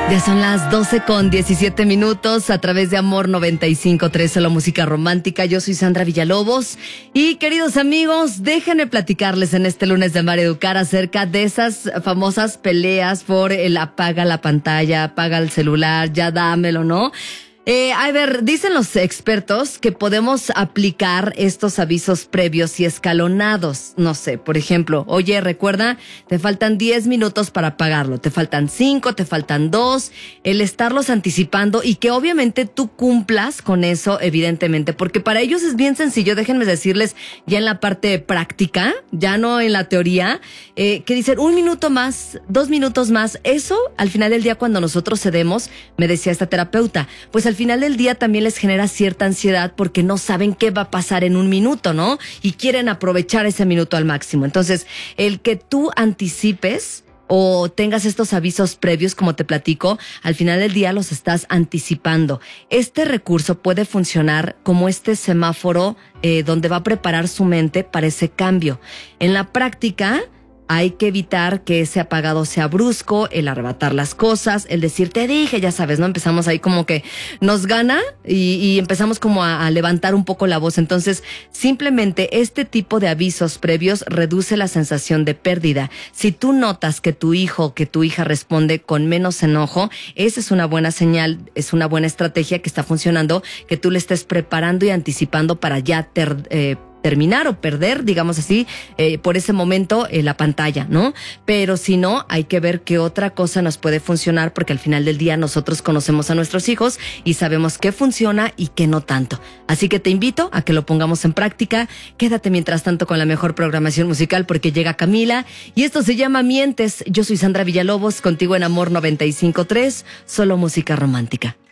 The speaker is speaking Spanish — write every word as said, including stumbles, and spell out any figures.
Ya son las doce con diecisiete minutos a través de Amor noventa y cinco punto tres, solo música romántica. Yo soy Sandra Villalobos y, queridos amigos, déjenme platicarles en este lunes de Amar Educar acerca de esas famosas peleas por el apaga la pantalla, apaga el celular, ya dámelo, ¿no? Eh, a ver, dicen los expertos que podemos aplicar estos avisos previos y escalonados. No sé, por ejemplo, oye, recuerda, te faltan diez minutos para pagarlo, te faltan cinco, te faltan dos, el estarlos anticipando y que obviamente tú cumplas con eso, evidentemente, porque para ellos es bien sencillo. Déjenme decirles ya en la parte práctica, ya no en la teoría, eh, que dicen un minuto más, dos minutos más. Eso, al final del día, cuando nosotros cedemos, me decía esta terapeuta, pues al final del día también les genera cierta ansiedad porque no saben qué va a pasar en un minuto, ¿no? Y quieren aprovechar ese minuto al máximo. Entonces, el que tú anticipes o tengas estos avisos previos, como te platico, al final del día los estás anticipando. Este recurso puede funcionar como este semáforo eh, donde va a preparar su mente para ese cambio. En la práctica, hay que evitar que ese apagado sea brusco, el arrebatar las cosas, el decir, te dije, ya sabes, ¿no? Empezamos ahí como que nos gana y, y empezamos como a, a levantar un poco la voz. Entonces, simplemente este tipo de avisos previos reduce la sensación de pérdida. Si tú notas que tu hijo, que tu hija responde con menos enojo, esa es una buena señal, es una buena estrategia que está funcionando, que tú le estés preparando y anticipando para ya ter, eh, terminar o perder, digamos así, eh, por ese momento eh, la pantalla, ¿no? Pero si no, hay que ver qué otra cosa nos puede funcionar, porque al final del día nosotros conocemos a nuestros hijos y sabemos qué funciona y qué no tanto. Así que te invito a que lo pongamos en práctica. Quédate mientras tanto con la mejor programación musical porque llega Camila y esto se llama Mientes. Yo soy Sandra Villalobos, contigo en Amor noventa y cinco punto tres, solo música romántica.